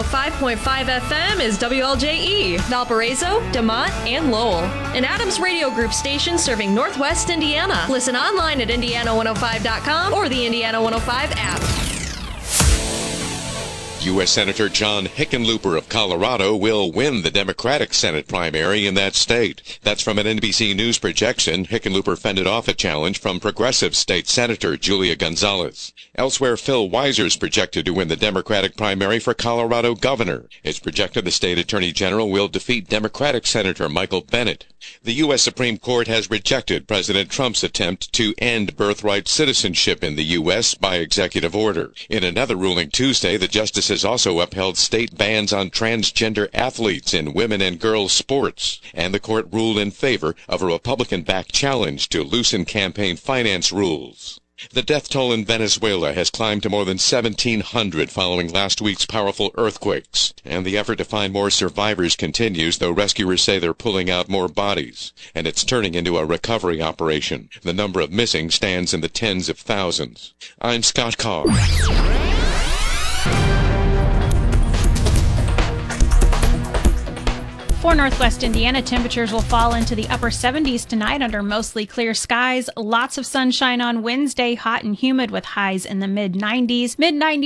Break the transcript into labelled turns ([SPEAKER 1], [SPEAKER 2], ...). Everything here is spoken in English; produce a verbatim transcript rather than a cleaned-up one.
[SPEAKER 1] five point five F M is W L J E, Valparaiso, DeMont, and Lowell. An Adams Radio Group station serving Northwest Indiana. Listen online at indiana one oh five dot com or the Indiana one oh five app.
[SPEAKER 2] U S. Senator John Hickenlooper of Colorado will win the Democratic Senate primary in that state. That's from an N B C News projection. Hickenlooper fended off a challenge from progressive state Senator Julia Gonzalez. Elsewhere, Phil Weiser's projected to win the Democratic primary for Colorado governor. It's projected the state attorney general will defeat Democratic Senator Michael Bennet. The U S. Supreme Court has rejected President Trump's attempt to end birthright citizenship in the U S by executive order. In another ruling Tuesday, the justices also upheld state bans on transgender athletes in women and girls sports, and the court ruled in favor of a Republican-backed challenge to loosen campaign finance rules. The death toll in Venezuela has climbed to more than seventeen hundred following last week's powerful earthquakes, and the effort to find more survivors continues, though rescuers say they're pulling out more bodies, and it's turning into a recovery operation. The number of missing stands in the tens of thousands. I'm Scott Carr.
[SPEAKER 3] For Northwest Indiana, temperatures will fall into the upper seventies tonight under mostly clear skies. Lots of sunshine on Wednesday, hot and humid with highs in the mid nineties. Mid nineties